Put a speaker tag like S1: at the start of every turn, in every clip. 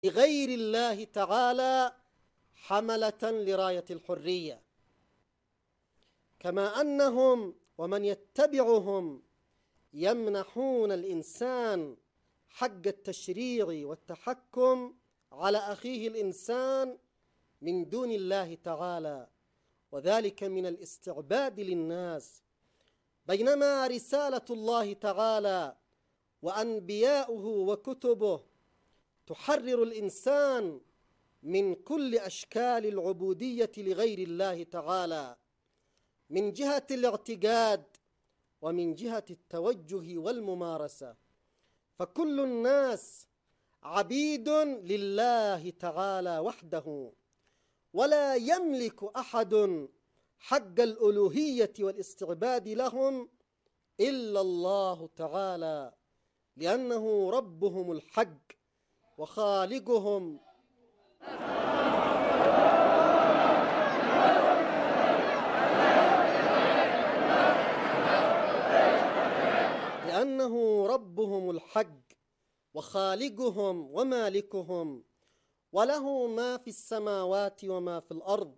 S1: لغير الله تعالى حملة لراية الحرية، كما أنهم ومن يتبعهم يمنحون الإنسان حق التشريع والتحكم على أخيه الإنسان من دون الله تعالى، وذلك من الاستعباد للناس. بينما رسالة الله تعالى وأنبياؤه وكتبه تحرر الإنسان من كل أشكال العبودية لغير الله تعالى، من جهة الاعتقاد ومن جهة التوجه والممارسة، فكل الناس عبيد لله تعالى وحده، ولا يملك أحد حق الألوهية والاستعباد لهم إلا الله تعالى، لأنه ربهم الحق وخالقهم وخالقهم ومالكهم، وله ما في السماوات وما في الأرض.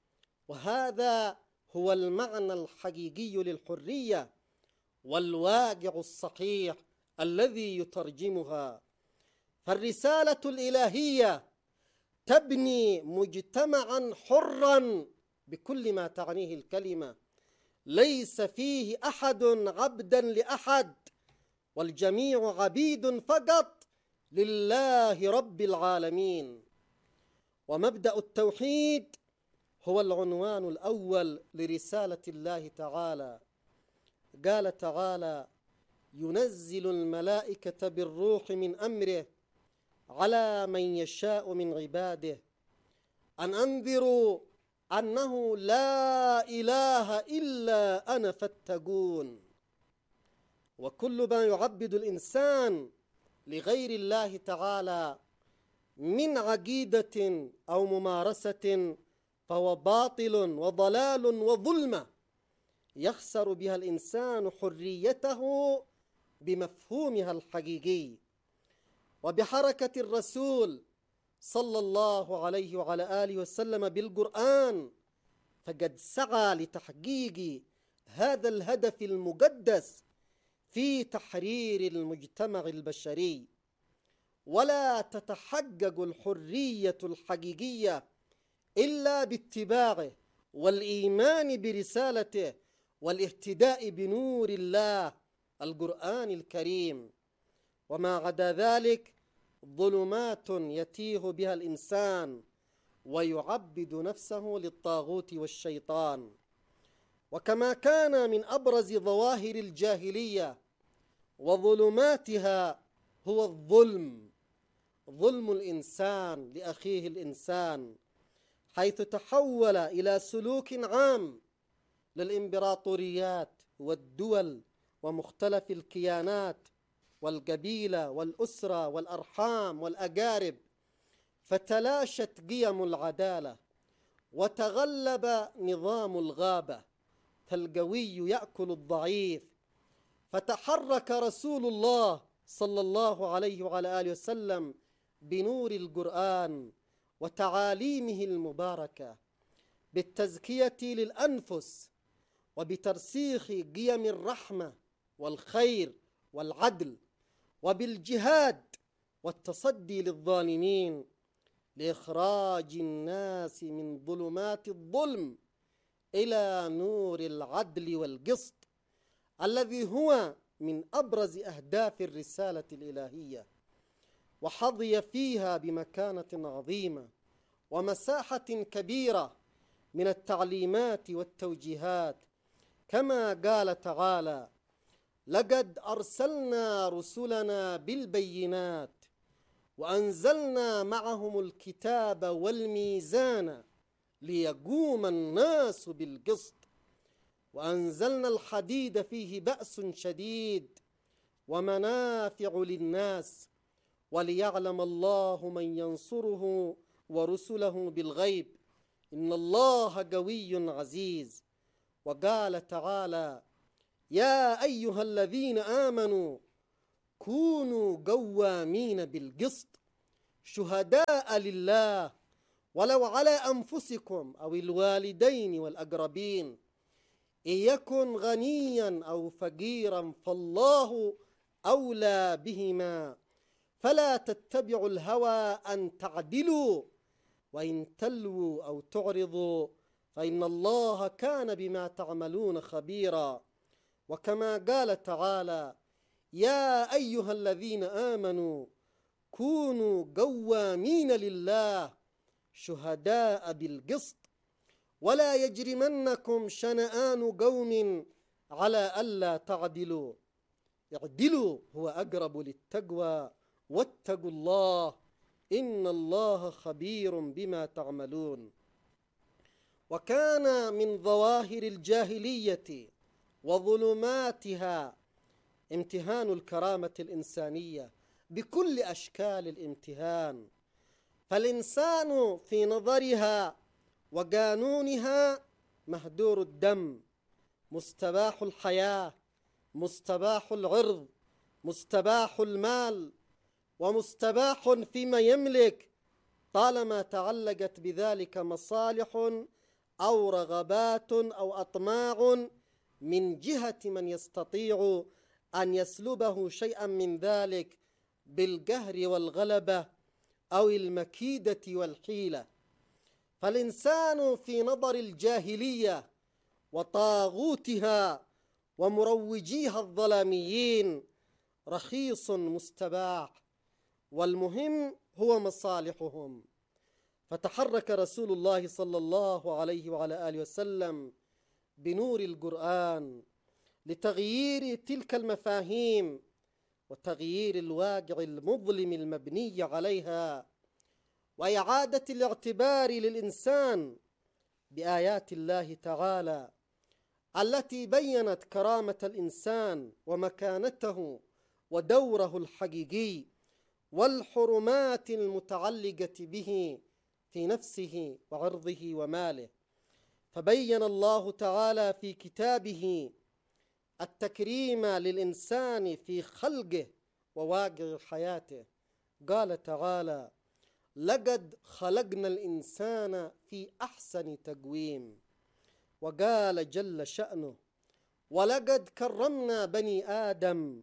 S1: وهذا هو المعنى الحقيقي للحرية والواقع الصحيح الذي يترجمها. فالرسالة الإلهية تبني مجتمعا حرا بكل ما تعنيه الكلمة، ليس فيه أحد عبدا لأحد، والجميع عبيد فقط لله رب العالمين. ومبدأ التوحيد هو العنوان الأول لرسالة الله تعالى. قال تعالى: ينزل الملائكة بالروح من أمره على من يشاء من عباده أن أنذروا أنه لا إله إلا أنا فاتقون. وكل ما يعبد الإنسان لغير الله تعالى من عقيدة أو ممارسة فهو باطل وضلال وظلمة يخسر بها الإنسان حريته بمفهومها الحقيقي. وبحركة الرسول صلى الله عليه وعلى آله وسلم بالقرآن، فقد سعى لتحقيق هذا الهدف المقدس في تحرير المجتمع البشري. ولا تتحقق الحرية الحقيقية إلا باتباعه والإيمان برسالته والاهتداء بنور الله القرآن الكريم. وما عدا ذلك ظلمات يتيه بها الإنسان ويعبد نفسه للطاغوت والشيطان. وكما كان من أبرز ظواهر الجاهلية وظلماتها هو ظلم الإنسان لأخيه الإنسان، حيث تحول إلى سلوك عام للإمبراطوريات والدول ومختلف الكيانات والقبيلة والأسرة والأرحام والأقارب، فتلاشت قيم العدالة وتغلب نظام الغابة، فالقوي يأكل الضعيف. فتحرك رسول الله صلى الله عليه وعلى آله وسلم بنور القرآن وتعاليمه المباركة بالتزكية للأنفس وبترسيخ قيم الرحمة والخير والعدل، وبالجهاد والتصدي للظالمين لإخراج الناس من ظلمات الظلم إلى نور العدل والقسط، الذي هو من أبرز أهداف الرسالة الإلهية، وحظي فيها بمكانة عظيمة ومساحة كبيرة من التعليمات والتوجيهات، كما قال تعالى: لقد أرسلنا رسلنا بالبينات وأنزلنا معهم الكتاب والميزان ليقوم الناس بالقسط، وأنزلنا الحديد فيه بأس شديد ومنافع للناس وليعلم الله من ينصره ورسله بالغيب إن الله قوي عزيز. وقال تعالى: يا أيها الذين آمنوا كونوا قوامين بالقسط شهداء لله ولو على أنفسكم أو الوالدين والأقربين إن يكن غنيا أو فقيرا فالله أولى بهما فلا تتبعوا الهوى أن تعدلوا وإن تلووا أو تعرضوا فإن الله كان بما تعملون خبيرا. وكما قال تعالى: يا أيها الذين آمنوا كونوا قوامين لله شهداء بالقسط ولا يجرمنكم شنآن قوم على ألا تعدلوا اعدلوا هو أقرب للتقوى واتقوا الله إن الله خبير بما تعملون. وكان من ظواهر الجاهلية وظلماتها امتهان الكرامة الإنسانية بكل أشكال الامتهان، فالإنسان في نظرها وقانونها مهدور الدم، مستباح الحياة، مستباح العرض، مستباح المال، ومستباح فيما يملك طالما تعلقت بذلك مصالح أو رغبات أو أطماع من جهة من يستطيع أن يسلبه شيئا من ذلك بالقهر والغلبة أو المكيدة والحيلة. فالإنسان في نظر الجاهلية وطاغوتها ومروجيها الظلاميين رخيص مستباح، والمهم هو مصالحهم. فتحرك رسول الله صلى الله عليه وعلى آله وسلم بنور القرآن لتغيير تلك المفاهيم وتغيير الواقع المظلم المبني عليها، وإعادة الاعتبار للإنسان بآيات الله تعالى التي بيّنت كرامة الإنسان ومكانته ودوره الحقيقي والحرمات المتعلقة به في نفسه وعرضه وماله. فبين الله تعالى في كتابه التكريم للإنسان في خلقه وواقع حياته. قال تعالى: لقد خلقنا الإنسان في أحسن تقويم. وقال جل شأنه: ولقد كرمنا بني آدم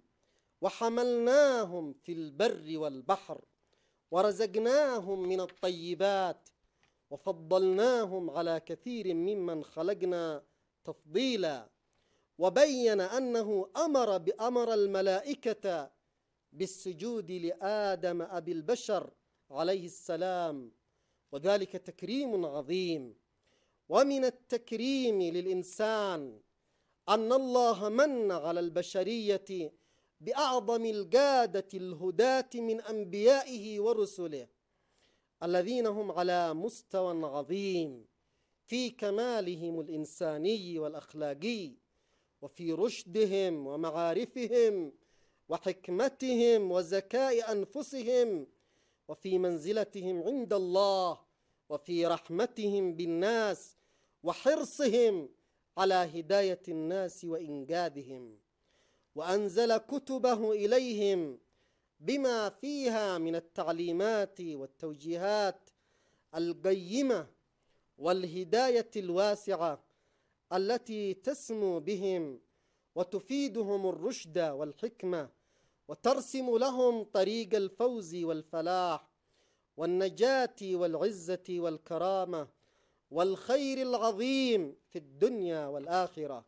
S1: وحملناهم في البر والبحر ورزقناهم من الطيبات وفضلناهم على كثير ممن خلقنا تفضيلا. وبين أنه أمر الملائكة بالسجود لآدم أبي البشر عليه السلام، وذلك تكريم عظيم. ومن التكريم للإنسان أن الله من على البشرية بأعظم القادة الهداة من أنبيائه ورسله الذين هم على مستوى عظيم في كمالهم الإنساني والأخلاقي وفي رشدهم ومعارفهم وحكمتهم وذكاء أنفسهم وفي منزلتهم عند الله وفي رحمتهم بالناس وحرصهم على هداية الناس وإنقاذهم. وأنزل كتبه إليهم بما فيها من التعليمات والتوجيهات القيمة والهداية الواسعة التي تسمو بهم وتفيدهم الرشد والحكمة وترسم لهم طريق الفوز والفلاح والنجاة والعزة والكرامة والخير العظيم في الدنيا والآخرة.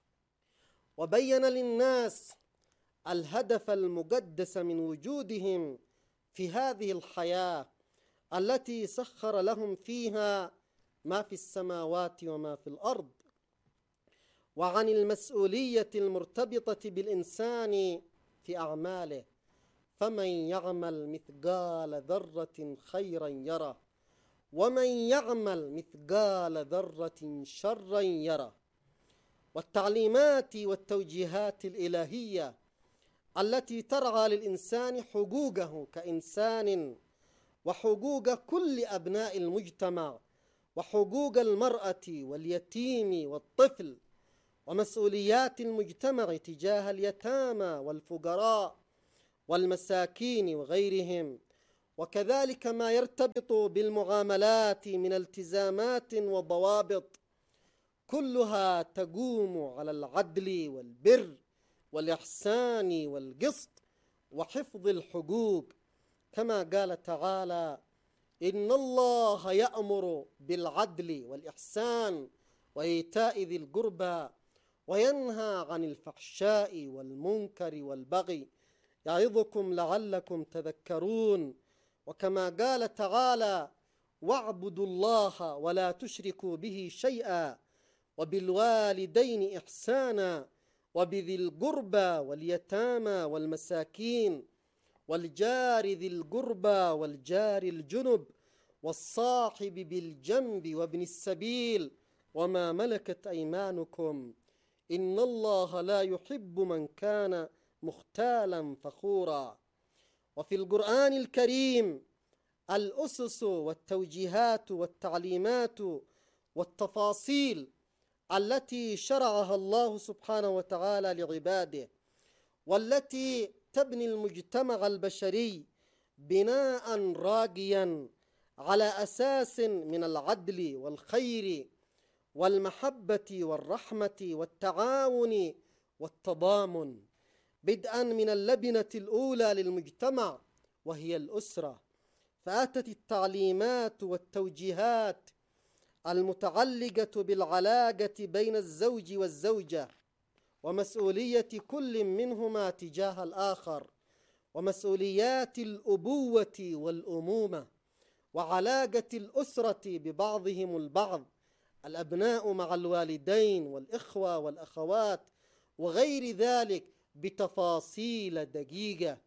S1: وبين للناس الهدف المقدس من وجودهم في هذه الحياة التي سخر لهم فيها ما في السماوات وما في الأرض، وعن المسؤولية المرتبطة بالإنسان في أعماله. فمن يعمل مثقال ذرة خيرا يره ومن يعمل مثقال ذرة شرا يره. والتعليمات والتوجيهات الإلهية التي ترعى للإنسان حقوقه كإنسان وحقوق كل أبناء المجتمع وحقوق المرأة واليتيم والطفل ومسؤوليات المجتمع تجاه اليتامى والفقراء والمساكين وغيرهم، وكذلك ما يرتبط بالمعاملات من التزامات وضوابط، كلها تقوم على العدل والبر والإحسان والقسط وحفظ الحقوق، كما قال تعالى: إن الله يأمر بالعدل والإحسان وإيتاء ذي القربى وينهى عن الفحشاء والمنكر والبغي يعظكم لعلكم تذكرون. وكما قال تعالى: واعبدوا الله ولا تشركوا به شيئا وبالوالدين إحسانا وبذي القربى واليتامى والمساكين والجار ذي القربى والجار الجنب والصاحب بالجنب وابن السبيل وما ملكت أيمانكم إن الله لا يحب من كان مختالا فخورا. وفي القرآن الكريم الأسس والتوجيهات والتعليمات والتفاصيل التي شرعها الله سبحانه وتعالى لعباده، والتي تبني المجتمع البشري بناء راقيا على أساس من العدل والخير والمحبة والرحمة والتعاون والتضامن، بدءا من اللبنة الأولى للمجتمع وهي الأسرة. فأتت التعليمات والتوجيهات المتعلقة بالعلاقة بين الزوج والزوجة ومسؤولية كل منهما تجاه الآخر، ومسؤوليات الأبوة والأمومة، وعلاقة الأسرة ببعضهم البعض، الأبناء مع الوالدين والإخوة والأخوات وغير ذلك بتفاصيل دقيقة،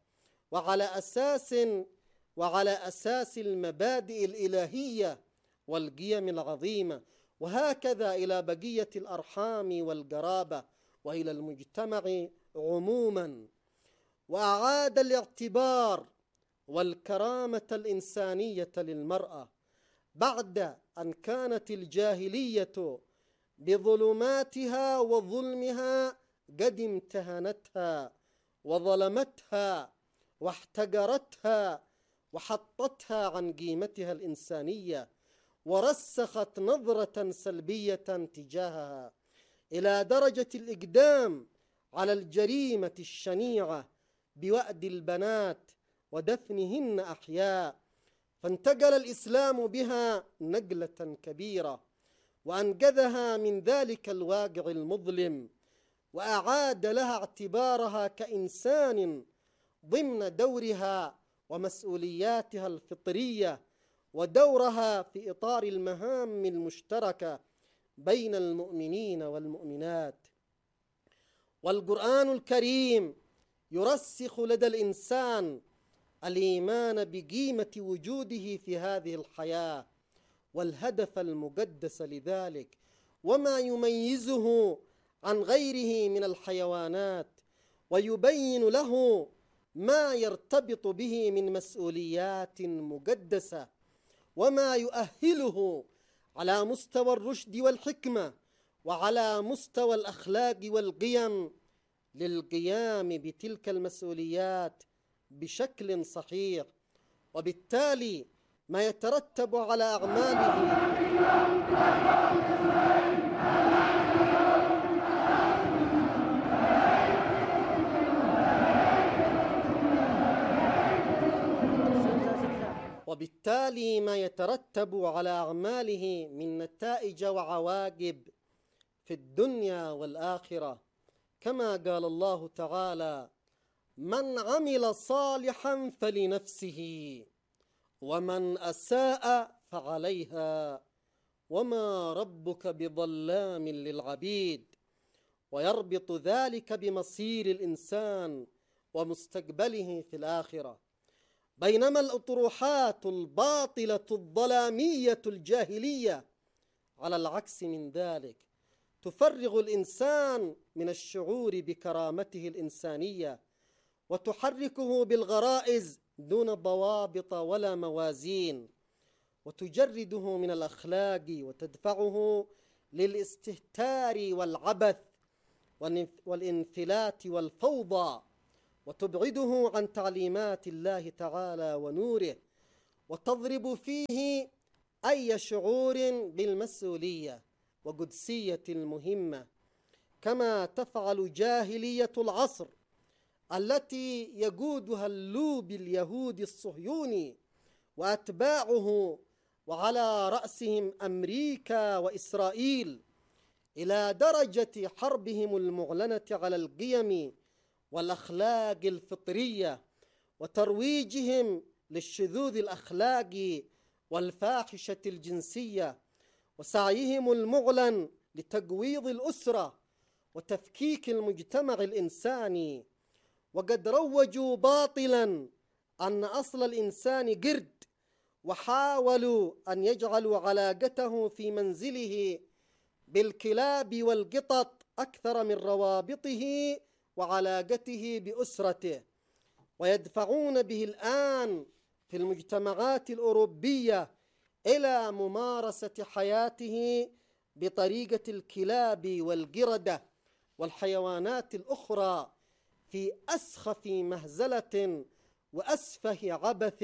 S1: وعلى أساس المبادئ الإلهية والقيم العظيمة، وهكذا إلى بقية الأرحام والقرابة وإلى المجتمع عموما. وأعاد الاعتبار والكرامة الإنسانية للمرأة بعد أن كانت الجاهلية بظلماتها وظلمها قد امتهنتها وظلمتها واحتقرتها وحطتها عن قيمتها الإنسانية، ورسخت نظرة سلبية تجاهها إلى درجة الإقدام على الجريمة الشنيعة بوأد البنات ودفنهن أحياء. فانتقل الإسلام بها نقلة كبيرة وأنقذها من ذلك الواقع المظلم، وأعاد لها اعتبارها كإنسان ضمن دورها ومسؤولياتها الفطرية ودورها في إطار المهام المشتركة بين المؤمنين والمؤمنات. والقرآن الكريم يرسخ لدى الإنسان الإيمان بقيمة وجوده في هذه الحياة والهدف المقدس لذلك، وما يميزه عن غيره من الحيوانات، ويبين له ما يرتبط به من مسؤوليات مقدسة، وما يؤهله على مستوى الرشد والحكمة وعلى مستوى الأخلاق والقيم للقيام بتلك المسؤوليات بشكل صحيح. وبالتالي ما يترتب على أعماله من نتائج وعواقب في الدنيا والآخرة، كما قال الله تعالى: من عمل صالحا فلنفسه ومن أساء فعليها وما ربك بظلام للعبيد. ويربط ذلك بمصير الإنسان ومستقبله في الآخرة. بينما الأطروحات الباطلة الظلامية الجاهلية على العكس من ذلك تفرغ الإنسان من الشعور بكرامته الإنسانية وتحركه بالغرائز دون ضوابط ولا موازين، وتجرده من الأخلاق وتدفعه للاستهتار والعبث والانفلات والفوضى، وتبعده عن تعليمات الله تعالى ونوره، وتضرب فيه أي شعور بالمسؤولية وقدسية المهمة، كما تفعل جاهلية العصر التي يقودها اللوبي اليهودي الصهيوني وأتباعه، وعلى رأسهم أمريكا وإسرائيل، إلى درجة حربهم المعلنة على القيم والأخلاق الفطرية، وترويجهم للشذوذ الأخلاقي والفاحشة الجنسية، وسعيهم المعلن لتقويض الأسرة وتفكيك المجتمع الإنساني. وقد روجوا باطلا أن أصل الإنسان قرد، وحاولوا أن يجعلوا علاقته في منزله بالكلاب والقطط أكثر من روابطه وعلاقته بأسرته، ويدفعون به الآن في المجتمعات الأوروبية إلى ممارسة حياته بطريقة الكلاب والقردة والحيوانات الأخرى في أسخف مهزلة وأسفه عبث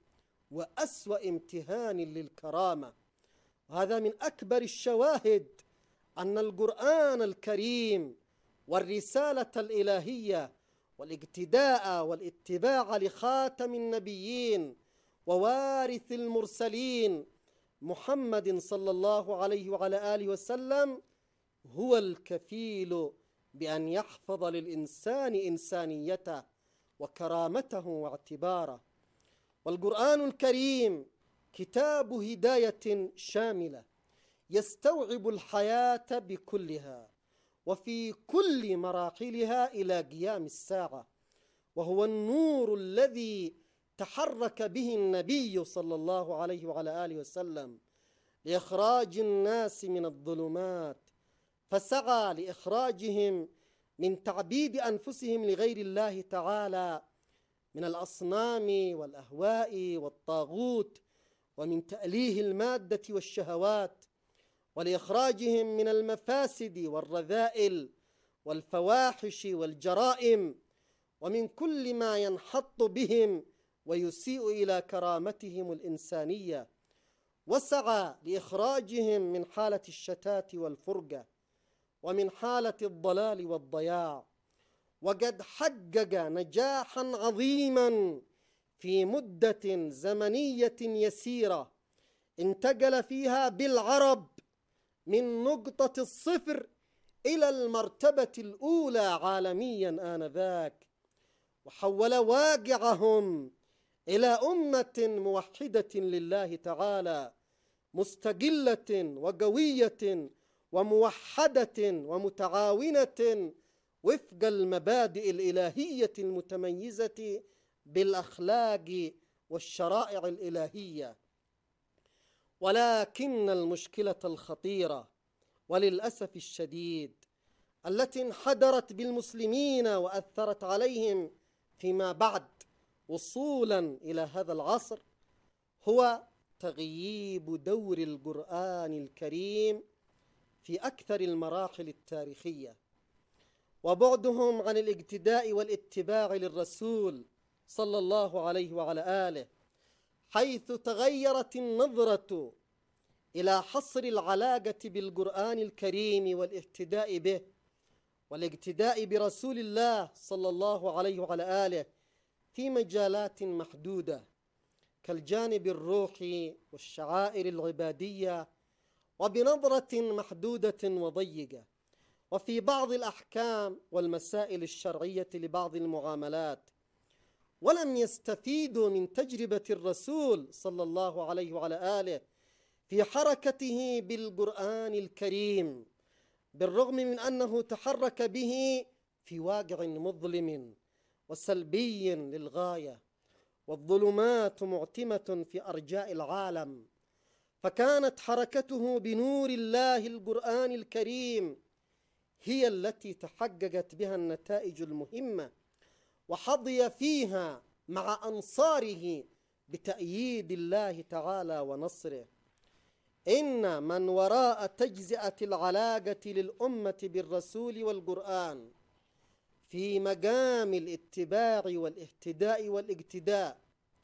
S1: وأسوأ امتهان للكرامة. وهذا من أكبر الشواهد أن القرآن الكريم والرسالة الإلهية والاقتداء والاتباع لخاتم النبيين ووارث المرسلين محمد صلى الله عليه وعلى آله وسلم هو الكفيل بأن يحفظ للإنسان إنسانيته وكرامته واعتباره. والقرآن الكريم كتاب هداية شاملة يستوعب الحياة بكلها وفي كل مراحلها إلى قيام الساعة، وهو النور الذي تحرك به النبي صلى الله عليه وعلى آله وسلم لإخراج الناس من الظلمات، فسعى لإخراجهم من تعبيد أنفسهم لغير الله تعالى من الأصنام والأهواء والطاغوت، ومن تأليه المادة والشهوات، ولإخراجهم من المفاسد والرذائل والفواحش والجرائم، ومن كل ما ينحط بهم ويسيء إلى كرامتهم الإنسانية، وسعى لإخراجهم من حالة الشتات والفرقة ومن حالة الضلال والضياع. وقد حقق نجاحا عظيما في مدة زمنية يسيرة انتقل فيها بالعرب من نقطة الصفر إلى المرتبة الأولى عالميا آنذاك، وحول واقعهم إلى أمة موحدة لله تعالى مستقلة وقوية وموحدة ومتعاونة وفق المبادئ الإلهية المتميزة بالأخلاق والشرائع الإلهية. ولكن المشكلة الخطيرة وللأسف الشديد التي انحدرت بالمسلمين وأثرت عليهم فيما بعد وصولا إلى هذا العصر هو تغييب دور القرآن الكريم في أكثر المراحل التاريخية، وبعدهم عن الاقتداء والاتباع للرسول صلى الله عليه وعلى آله، حيث تغيرت النظرة إلى حصر العلاقة بالقرآن الكريم والاهتداء به والاقتداء برسول الله صلى الله عليه وعلى آله في مجالات محدودة كالجانب الروحي والشعائر العبادية، وبنظرة محدودة وضيقة، وفي بعض الأحكام والمسائل الشرعية لبعض المعاملات، ولم يستفيدوا من تجربة الرسول صلى الله عليه وعلى آله في حركته بالقرآن الكريم، بالرغم من أنه تحرك به في واقع مظلم وسلبي للغاية، والظلمات معتمة في أرجاء العالم، فكانت حركته بنور الله القرآن الكريم هي التي تحققت بها النتائج المهمة، وحظي فيها مع أنصاره بتأييد الله تعالى ونصره. إن من وراء تجزئة العلاقة للأمة بالرسول والقرآن في مقام الاتباع والاهتداء والاقتداء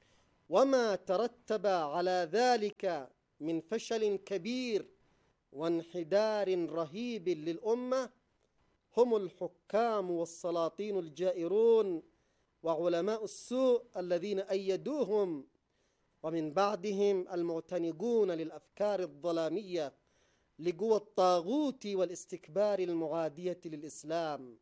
S1: وما ترتب على ذلك من فشل كبير وانحدار رهيب للأمة هم الحكام والسلاطين الجائرون وعلماء السوء الذين أيدوهم، ومن بعدهم المعتنقون للأفكار الظلامية لقوى الطاغوت والاستكبار المعادية للإسلام.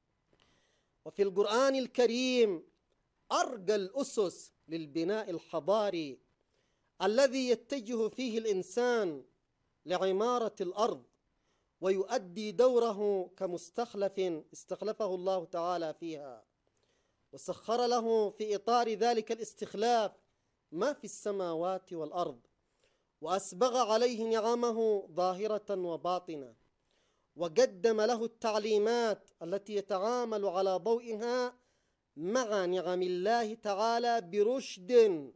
S1: وفي القرآن الكريم أرجى الأسس للبناء الحضاري الذي يتجه فيه الإنسان لعمارة الأرض ويؤدي دوره كمستخلف استخلفه الله تعالى فيها، وسخر له في إطار ذلك الاستخلاف ما في السماوات والأرض، وأسبغ عليه نعمه ظاهرة وباطنة، وقدم له التعليمات التي يتعامل على ضوئها مع نعم الله تعالى برشد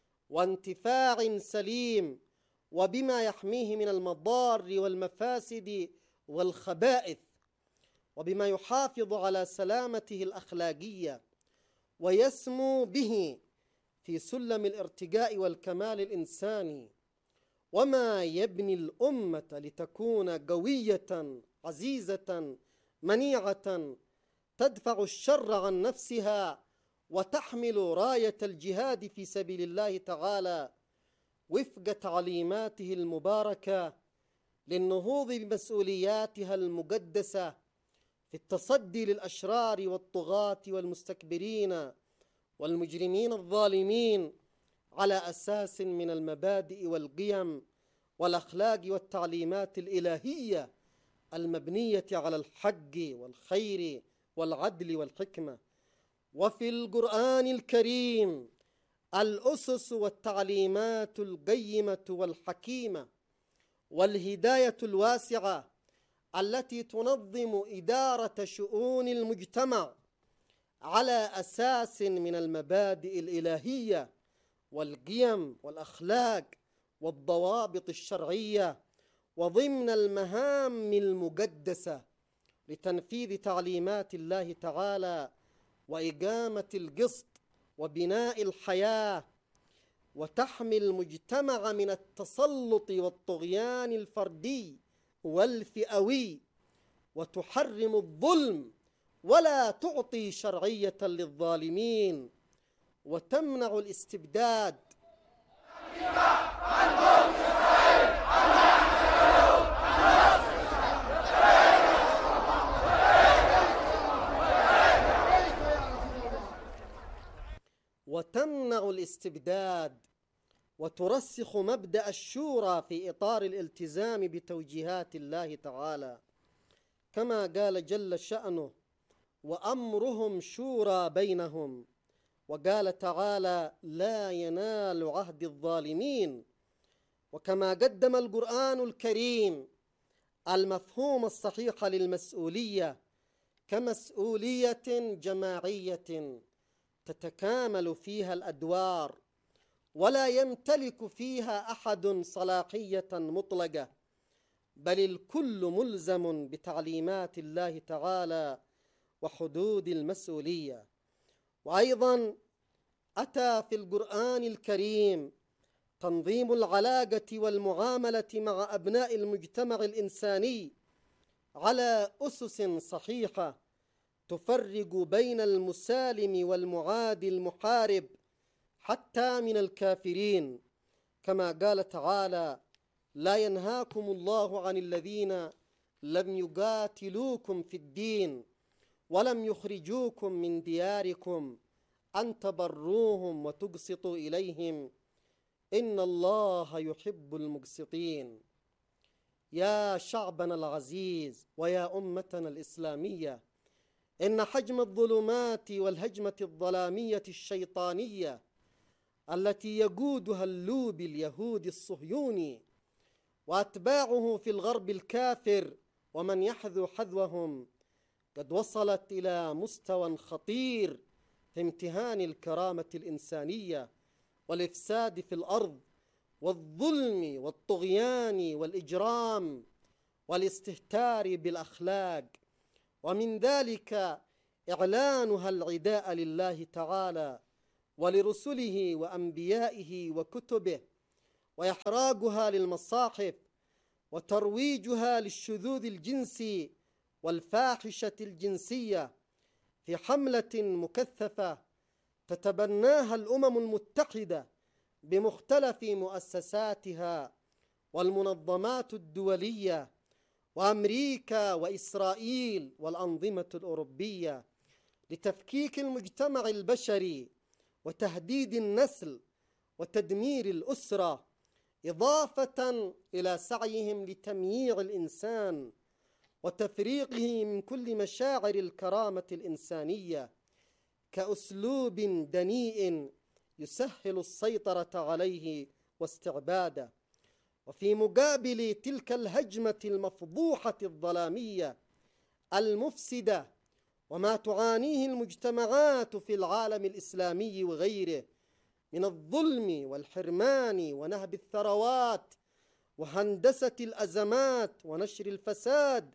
S1: وانتفاع سليم، وبما يحميه من المضار والمفاسد والخبائث، وبما يحافظ على سلامته الأخلاقية ويسمو به في سلم الارتقاء والكمال الإنساني، وما يبني الأمة لتكون قوية عزيزة منيعة تدفع الشر عن نفسها وتحمل راية الجهاد في سبيل الله تعالى وفق تعليماته المباركة للنهوض بمسؤولياتها المقدسة في التصدي للأشرار والطغاة والمستكبرين والمجرمين الظالمين على أساس من المبادئ والقيم والأخلاق والتعليمات الإلهية المبنية على الحق والخير والعدل والحكمة. وفي القرآن الكريم الأسس والتعليمات القيمة والحكيمة والهداية الواسعة التي تنظم إدارة شؤون المجتمع على أساس من المبادئ الإلهية والقيم والأخلاق والضوابط الشرعية، وضمن المهام المقدسة لتنفيذ تعليمات الله تعالى وإقامة القسط وبناء الحياة، وتحمي المجتمع من التسلط والطغيان الفردي والفئوي، وتحرم الظلم ولا تعطي شرعية للظالمين، وتمنع الاستبداد وترسخ مبدأ الشورى في إطار الالتزام بتوجيهات الله تعالى، كما قال جل شأنه: وأمرهم شورى بينهم، وقال تعالى: لا ينال عهد الظالمين. وكما قدم القرآن الكريم المفهوم الصحيح للمسؤولية كمسؤولية جماعية تتكامل فيها الأدوار ولا يمتلك فيها أحد صلاحية مطلقة، بل الكل ملزم بتعليمات الله تعالى وحدود المسؤولية. وأيضا أتى في القرآن الكريم تنظيم العلاقة والمعاملة مع أبناء المجتمع الإنساني على أسس صحيحة تفرق بين المسالم والمعادي المحارب حتى من الكافرين، كما قال تعالى: لا ينهاكم الله عن الذين لم يقاتلوكم في الدين ولم يخرجوكم من دياركم أن تبروهم وتقسطوا إليهم إن الله يحب المقسطين. يا شعبنا العزيز ويا أمتنا الإسلامية، إن حجم الظلمات والهجمة الظلامية الشيطانية التي يقودها اللوبي اليهودي الصهيوني وأتباعه في الغرب الكافر ومن يحذو حذوهم قد وصلت إلى مستوى خطير في امتهان الكرامة الإنسانية والإفساد في الأرض والظلم والطغيان والإجرام والاستهتار بالأخلاق، ومن ذلك إعلانها العداء لله تعالى ولرسله وأنبيائه وكتبه، وإحراجها للمصاحف، وترويجها للشذوذ الجنسي والفاحشة الجنسية في حملة مكثفة تتبناها الأمم المتحدة بمختلف مؤسساتها والمنظمات الدولية وأمريكا وإسرائيل والأنظمة الأوروبية لتفكيك المجتمع البشري وتهديد النسل وتدمير الأسرة، إضافة إلى سعيهم لتمييع الإنسان وتفريقه من كل مشاعر الكرامة الإنسانية كأسلوب دنيء يسهل السيطرة عليه واستعباده. وفي مقابل تلك الهجمة المفضوحة الظلامية المفسدة وما تعانيه المجتمعات في العالم الإسلامي وغيره من الظلم والحرمان ونهب الثروات وهندسة الأزمات ونشر الفساد،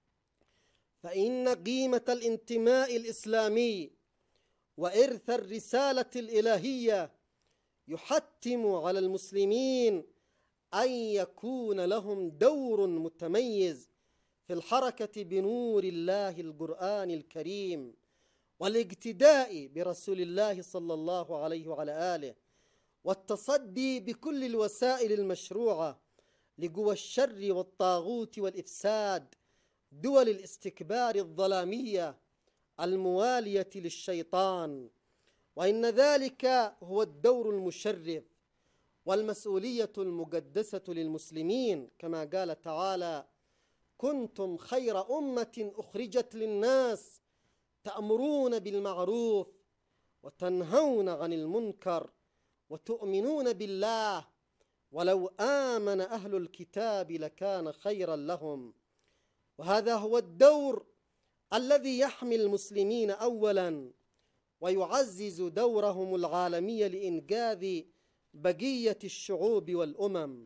S1: فإن قيمة الانتماء الإسلامي وإرث الرسالة الإلهية يحتم على المسلمين أن يكون لهم دور متميز في الحركة بنور الله القرآن الكريم والاقتداء برسول الله صلى الله عليه وعلى آله، والتصدي بكل الوسائل المشروعة لقوى الشر والطاغوت والإفساد دول الاستكبار الظلامية الموالية للشيطان. وإن ذلك هو الدور المشرف والمسؤولية المقدسة للمسلمين، كما قال تعالى: كنتم خير أمة أخرجت للناس تأمرون بالمعروف وتنهون عن المنكر وتؤمنون بالله ولو آمن أهل الكتاب لكان خيرا لهم. وهذا هو الدور الذي يحمي المسلمين أولا ويعزز دورهم العالمي لإنقاذ بقية الشعوب والأمم.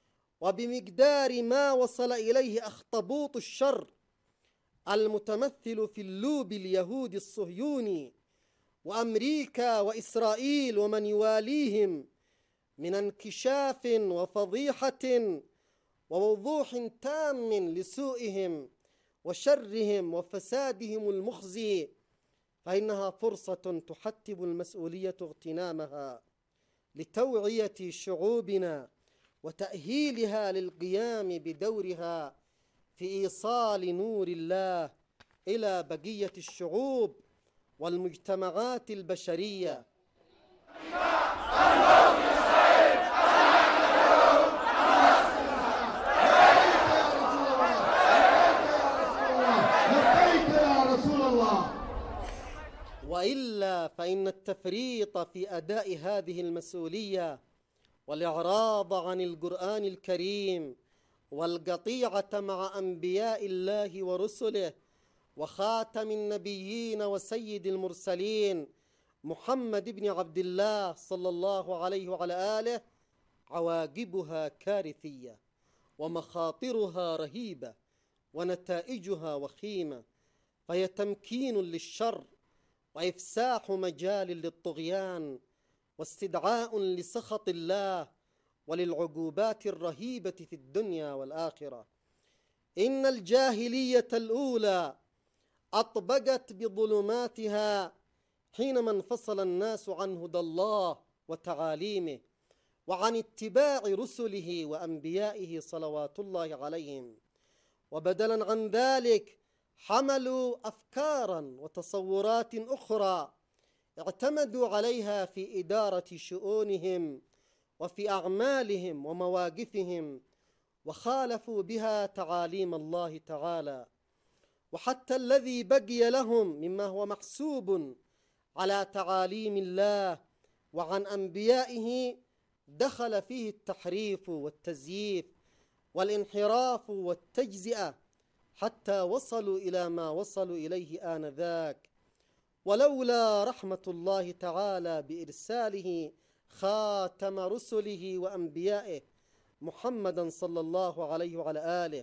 S1: وبمقدار ما وصل إليه أخطبوط الشر المتمثل في اللوب اليهودي الصهيوني وأمريكا وإسرائيل ومن يواليهم من انكشاف وفضيحة ووضوح تام لسوءهم وشرهم وفسادهم المخزي، فإنها فرصة تحتم المسؤولية اغتنامها لتوعية شعوبنا وتأهيلها للقيام بدورها في إيصال نور الله إلى بقية الشعوب والمجتمعات البشرية. وإلا فإن التفريط في أداء هذه المسؤولية والإعراض عن القرآن الكريم والقطيعة مع أنبياء الله ورسله وخاتم النبيين وسيد المرسلين محمد بن عبد الله صلى الله عليه وعلى آله عواقبها كارثية ومخاطرها رهيبة ونتائجها وخيمة، فهي تمكين للشر وإفساح مجال للطغيان واستدعاء لسخط الله وللعقوبات الرهيبة في الدنيا والآخرة. إن الجاهلية الأولى أطبقت بظلماتها حينما انفصل الناس عن هدى الله وتعاليمه وعن اتباع رسله وأنبيائه صلوات الله عليهم، وبدلا عن ذلك حملوا أفكارا وتصورات أخرى اعتمدوا عليها في إدارة شؤونهم وفي أعمالهم ومواقفهم، وخالفوا بها تعاليم الله تعالى. وحتى الذي بقي لهم مما هو محسوب على تعاليم الله وعن أنبيائه دخل فيه التحريف والتزييف والانحراف والتجزئة حتى وصلوا إلى ما وصلوا إليه آنذاك. ولولا رحمة الله تعالى بإرساله خاتم رسله وأنبيائه محمدا صلى الله عليه وعلى آله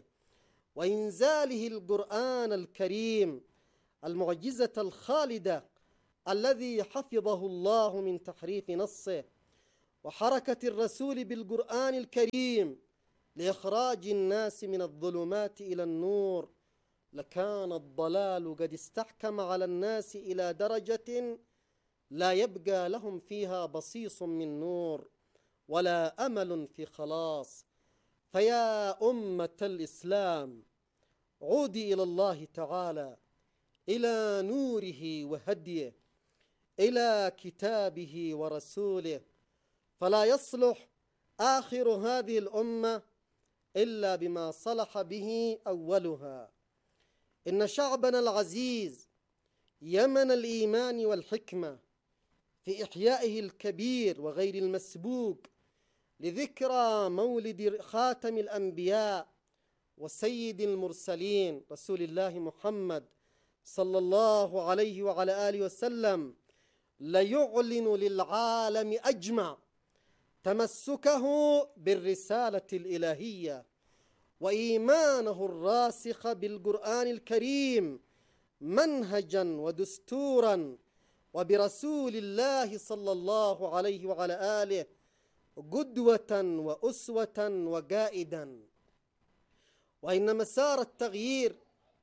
S1: وإنزاله القرآن الكريم المعجزة الخالدة الذي حفظه الله من تحريف نصه وحركة الرسول بالقرآن الكريم لإخراج الناس من الظلمات إلى النور، لكان الضلال قد استحكم على الناس إلى درجة لا يبقى لهم فيها بصيص من نور ولا أمل في خلاص. فيا أمة الإسلام، عودي إلى الله تعالى، إلى نوره وهديه، إلى كتابه ورسوله، فلا يصلح آخر هذه الأمة إلا بما صلح به أولها. إن شعبنا العزيز يمن الإيمان والحكمة في إحيائه الكبير وغير المسبوق لذكرى مولد خاتم الأنبياء وسيد المرسلين رسول الله محمد صلى الله عليه وعلى آله وسلم، ليعلن للعالم أجمع تمسكه بالرسالة الإلهية وإيمانه الراسخ بالقرآن الكريم منهجا ودستورا، وبرسول الله صلى الله عليه وعلى آله قدوة وأسوة وقائدا. وإن مسار التغيير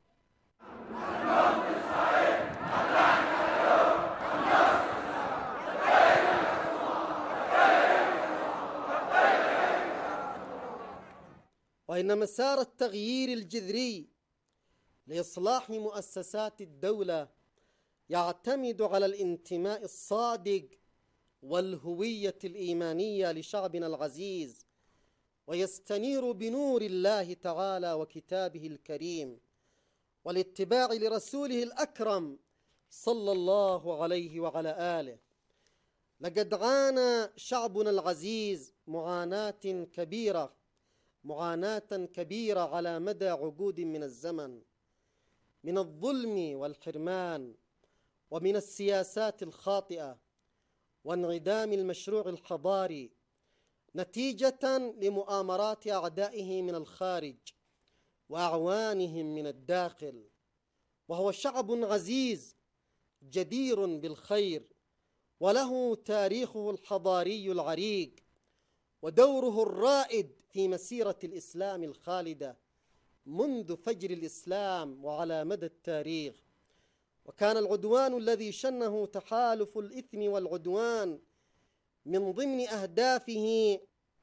S1: الجذري لإصلاح مؤسسات الدولة يعتمد على الانتماء الصادق والهوية الإيمانية لشعبنا العزيز، ويستنير بنور الله تعالى وكتابه الكريم والاتباع لرسوله الأكرم صلى الله عليه وعلى آله. لقد عانى شعبنا العزيز معاناة كبيرة على مدى عقود من الزمن، من الظلم والحرمان، ومن السياسات الخاطئة، وانعدام المشروع الحضاري نتيجة لمؤامرات أعدائه من الخارج وأعوانهم من الداخل. وهو شعب عزيز جدير بالخير، وله تاريخه الحضاري العريق ودوره الرائد في مسيرة الإسلام الخالدة منذ فجر الإسلام وعلى مدى التاريخ. وكان العدوان الذي شنه تحالف الإثم والعدوان من ضمن أهدافه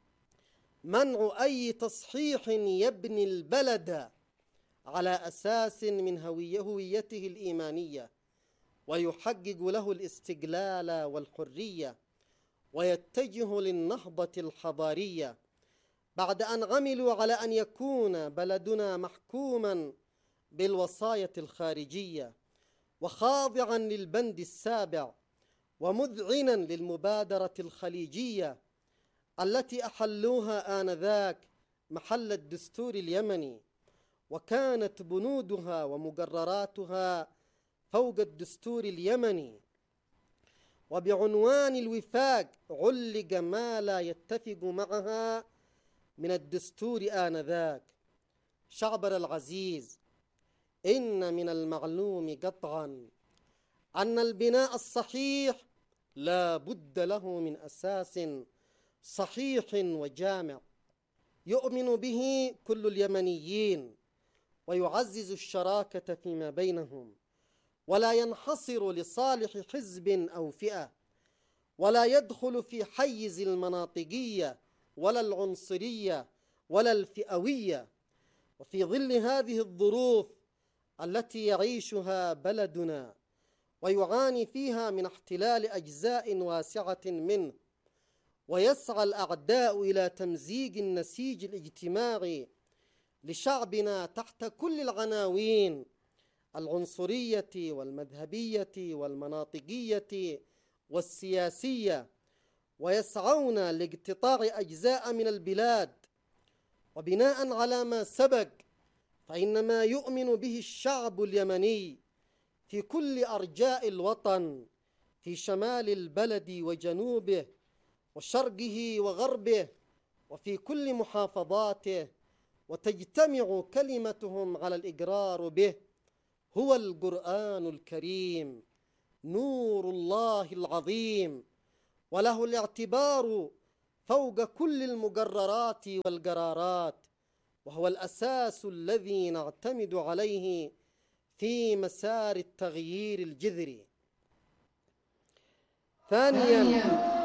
S1: منع أي تصحيح يبني البلد على أساس من هويته الإيمانية ويحقق له الاستقلال والحرية ويتجه للنهضة الحضارية، بعد أن عملوا على أن يكون بلدنا محكوما بالوصاية الخارجية وخاضعا للبند السابع ومذعنا للمبادرة الخليجية التي أحلوها آنذاك محل الدستور اليمني، وكانت بنودها ومقرراتها فوق الدستور اليمني. وبعنوان الوفاق علق ما لا يتفق معها من الدستور آنذاك. شعبنا العزيز، إن من المعلوم قطعا أن البناء الصحيح لا بد له من أساس صحيح وجامع يؤمن به كل اليمنيين ويعزز الشراكة فيما بينهم، ولا ينحصر لصالح حزب أو فئة، ولا يدخل في حيز المناطقية ولا العنصرية ولا الفئوية. وفي ظل هذه الظروف التي يعيشها بلدنا ويعاني فيها من احتلال أجزاء واسعة منه، ويسعى الأعداء إلى تمزيق النسيج الاجتماعي لشعبنا تحت كل العناوين العنصرية والمذهبية والمناطقية والسياسية، ويسعون لاقتطاع أجزاء من البلاد. وبناء على ما سبق، فإن ما يؤمن به الشعب اليمني في كل أرجاء الوطن، في شمال البلد وجنوبه وشرقه وغربه وفي كل محافظاته، وتجتمع كلمتهم على الإقرار به، هو القرآن الكريم نور الله العظيم، وله الاعتبار فوق كل المقررات والقرارات، وهو الأساس الذي نعتمد عليه في مسار التغيير الجذري. ثانياً